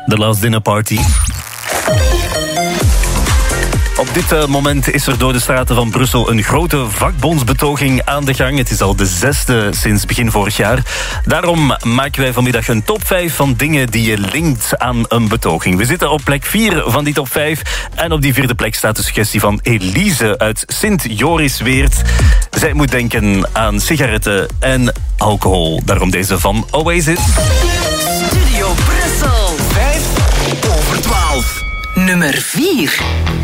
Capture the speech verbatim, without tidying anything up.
The Last Dinner Party. Op dit uh, moment is er door de straten van Brussel een grote vakbondsbetoging aan de gang. Het is al de zesde sinds begin vorig jaar. Daarom maken wij vanmiddag een top vijf van dingen die je linkt aan een betoging. We zitten op plek vier van die top vijf. En op die vierde plek staat de suggestie van Elise uit Sint-Jorisweert. Zij moet denken aan sigaretten en alcohol. Daarom deze van Oasis. Studio Brussel. vijf over twaalf. Nummer vier.